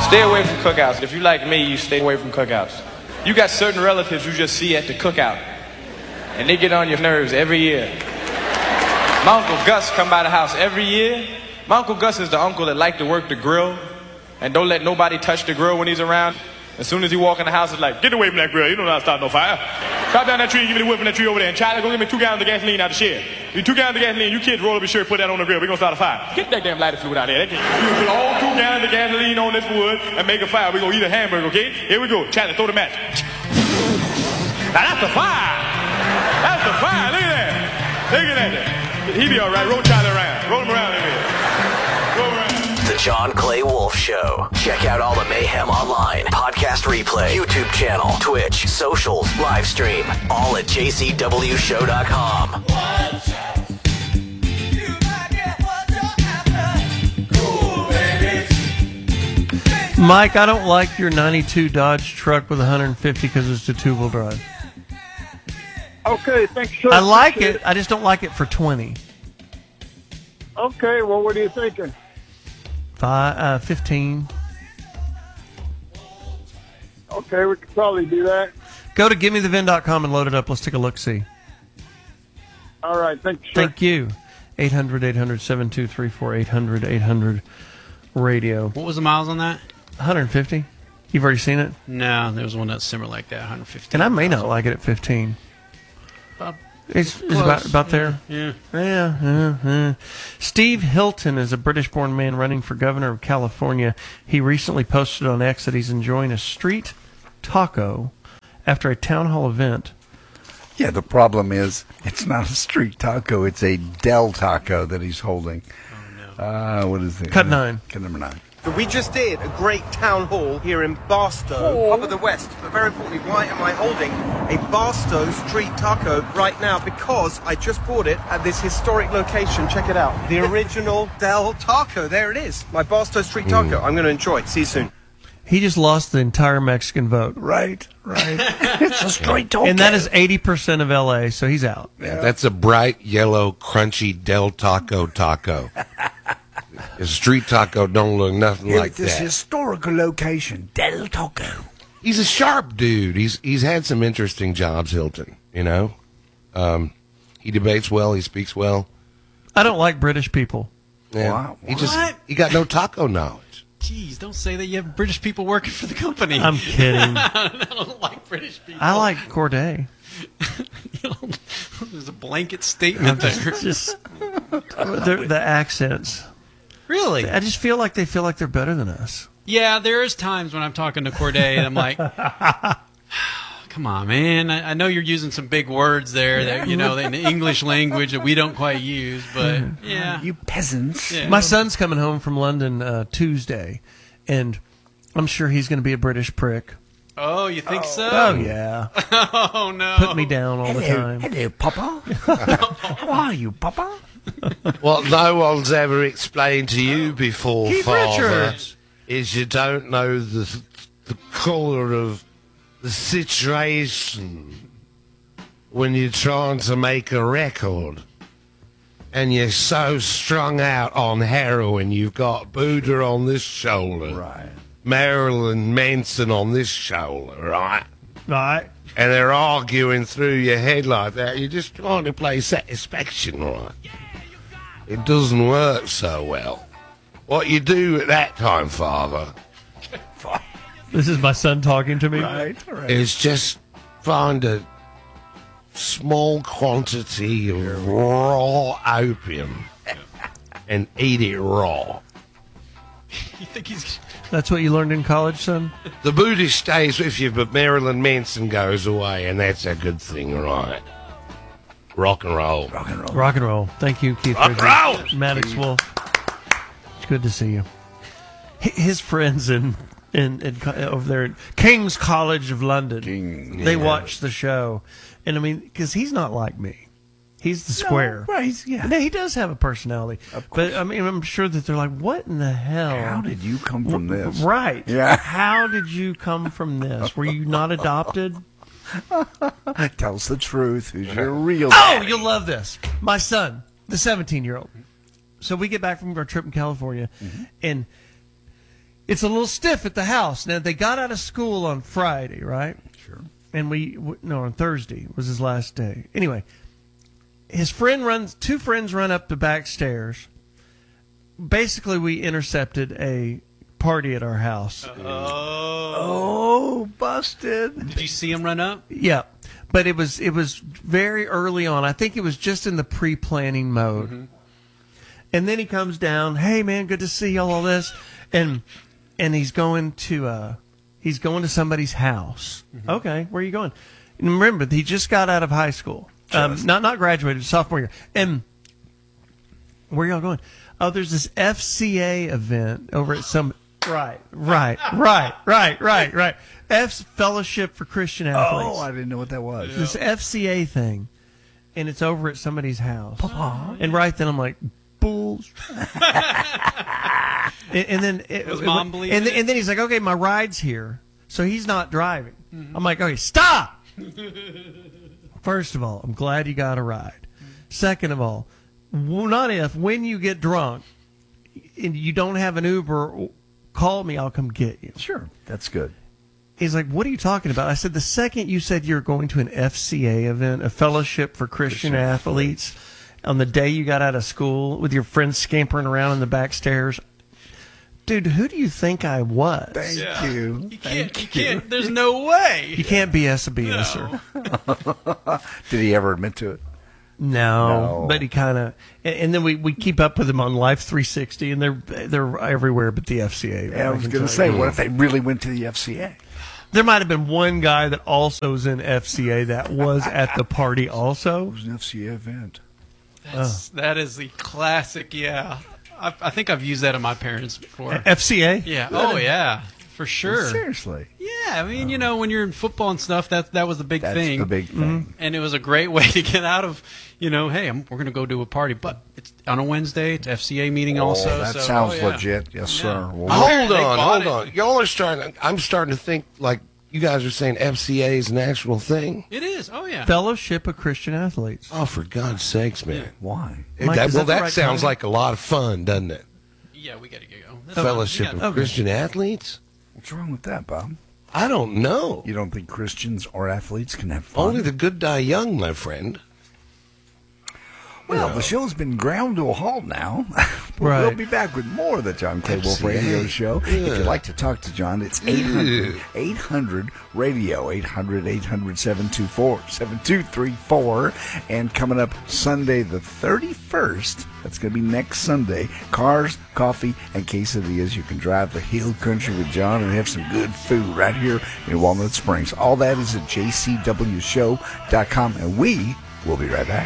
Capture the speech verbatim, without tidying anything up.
Stay away from cookouts. If you like me, you stay away from cookouts. You got certain relatives you just see at the cookout, and they get on your nerves every year. My Uncle Gus come by the house every year. My Uncle Gus is the uncle that like to work the grill and don't let nobody touch the grill when he's around. As soon as he walk in the house, it's like, get away from that grill. You don't know how to start no fire. Chop down that tree and give me the wood from that tree over there. And Charlie, go get me two gallons of gasoline out of the shed. You two gallons of gasoline, you kids roll up your shirt, put that on the grill. We're going to start a fire. Get that damn lighter fluid out there. That can't. You put all two gallons of gasoline on this wood and make a fire. We're going to eat a hamburger, okay? Here we go. Charlie, throw the match. Now that's a fire. That's a fire. Look at that. Look at that. He be all right. Roll Charlie around. Roll him around in here. Roll around. The John Clay Wolf Show. Check out all the mayhem online. Podcast replay, YouTube channel, Twitch, socials, live stream, all at j c w show dot com. Mike, I don't like your ninety-two Dodge truck with one hundred fifty because it's a two-wheel drive. Okay, thanks, sir. I like it. I just don't like it for twenty. Okay, well, what are you thinking? Five, uh, fifteen. Okay, we could probably do that. Go to give me the vin dot com and load it up. Let's take a look-see. All right, thanks, sir. Thank you. eight hundred, eight hundred, seven two three four, eight hundred, eight hundred, radio. What was the miles on that? one hundred fifty. You've already seen it? No, there was one that's similar like that, one hundred fifty. And I may not like it at fifteen. Uh, It's, it's about, about there. Yeah. Yeah, yeah, yeah. Steve Hilton is a British-born man running for governor of California. He recently posted on X that he's enjoying a street taco after a town hall event. Yeah, the problem is it's not a street taco. It's a Del Taco that he's holding. Oh, no. Uh, what is it? Cut nine. Cut number nine. We just did a great town hall here in Barstow, top of the West. But very importantly, why am I holding a Barstow street taco right now? Because I just bought it at this historic location. Check it out. The original Del Taco. There it is. My Barstow street taco. I'm going to enjoy it. See you soon. He just lost the entire Mexican vote. Right, right. It's a street taco. And that is eighty percent of L A, so he's out. Yeah, that's a bright yellow, crunchy Del Taco taco. A street taco don't look nothing It's like this that. historical location, Del Taco. He's a sharp dude. He's he's had some interesting jobs, Hilton. You know, um, he debates well. He speaks well. I don't like British people. Yeah. Wow. He just What? he got no taco knowledge. Jeez, don't say that you have British people working for the company. I'm kidding. I don't like British people. I like Corday. You know, there's a blanket statement there. Just the, the accents. Really? I just feel like they feel like they're better than us. Yeah, there is times when I'm talking to Corday and I'm like, come on, man. I, I know you're using some big words there that, you know, in the English language that we don't quite use, but yeah. You peasants. Yeah. My son's coming home from London uh, Tuesday, and I'm sure he's going to be a British prick. Oh, you think so? Oh, yeah. Oh, no. Put me down all the Hello, time. hello, Papa. How are you, Papa? What no one's ever explained to you before, Keith Father, Richards. is you don't know the the colour of the situation when you're trying to make a record and you're so strung out on heroin. You've got Buddha on this shoulder, Right. Marilyn Manson on this shoulder, right? Right. And they're arguing through your head like that. You're just trying to play satisfaction, right? It doesn't work so well. What you do at that time, Father, This is my son talking to me. Right, right. is just find a small quantity of raw opium and eat it raw. You think he's... That's what you learned in college, son? The Buddha stays with you, but Marilyn Manson goes away, and that's a good thing, right? Rock and roll. Rock and roll. Rock and roll. Thank you, Keith Rock and Richards. roll. Maddox Wolf. It's good to see you. H- His friends in, in, in co- over there at King's College of London, King, they yeah. watch the show. And I mean, because he's not like me. He's the square. No, right, yeah. No, he does have a personality. But I mean, I'm sure that they're like, what in the hell? How did you come from this? Right. Yeah. How did you come from this? Were you not adopted? Tell us the truth. Who's your real Oh, daddy? you'll love this. My son, the seventeen-year-old. So we get back from our trip in California, Mm-hmm. and it's a little stiff at the house. Now, they got out of school on Friday, right? Sure. And we, w- no, on Thursday was his last day. Anyway, his friend runs, two friends run up the back stairs. Basically, we intercepted a party at our house. Oh, busted. Did you see him run up? Yeah, but it was it was very early on. I think it was just in the pre-planning mode. Mm-hmm. And then he comes down. Hey, man, good to see you. All this, and and he's going to uh, he's going to somebody's house. Mm-hmm. Okay, where are you going? And remember, he just got out of high school, um, not not graduated, sophomore year. And where y'all going? Oh, there's this F C A event over at some. Right, right, right, right, right, right. F's Fellowship for Christian Athletes. Oh, I didn't know what that was. This F C A thing, and it's over at somebody's house. Papa. And right then I'm like, bulls. and, and then it, Was it- Mom and, believing then- it? and then he's like, okay, my ride's here, so he's not driving. I'm like, okay, stop. First of all, I'm glad you got a ride. Second of all, well, not if when you get drunk and you don't have an Uber, call me, I'll come get you. Sure, that's good. He's like, what are you talking about? I said, the second you said you're going to an F C A event, a Fellowship for Christian, Christian Athletes, on the day you got out of school with your friends scampering around in the back stairs, dude, who do you think I was? Thank Yeah. you. You can't. Thank You can't. There's no way. You can't B S a BSer. No. Did he ever admit to it? No, No. but he kind of, and, and then we, we keep up with him on Life three sixty, and they're they're everywhere but the F C A. Yeah, I was can going tell to say, you. what if they really went to the F C A? There might have been one guy that also was in F C A that was at the party also. It was an F C A event. That's, that is the classic. Yeah, I, I think I've used that in my parents before. F C A? Yeah. Oh yeah, for sure. Seriously. Yeah, I mean, you know, when you're in football and stuff, that that was the big That's thing. the big thing. And it was a great way to get out of, you know, hey, I'm, we're going to go do a party, but it's on a Wednesday. It's F C A meeting also. Oh, that so, sounds oh, yeah. legit. Yes, sir. Well, Hold They on, bought hold it. on. Y'all are starting. I'm starting to think like you guys are saying F C A is an actual thing. It is. Oh yeah. Fellowship of Christian Athletes. Oh, for God's sakes, man! why? It- Mike, that- is well, that the that right sounds time? like a lot of fun, doesn't it? Yeah, we got to go. That's Fellowship fine. of We got- Christian Athletes. What's wrong with that, Bob? I don't know. You don't think Christians or athletes can have fun? Only the good die young, my friend. Well, the show's been ground to a halt now. But Right. We'll be back with more of the John K. Wolf F C A. Radio Show. If Yeah. you'd like to talk to John, it's eight hundred, eight hundred radio, eight hundred, eight hundred, seven two four, seven two three four. And coming up Sunday the thirty-first, that's going to be next Sunday, cars, coffee, and quesadillas. You can drive the hill country with John and have some good food right here in Walnut Springs. All that is at j c w show dot com, and we will be right back.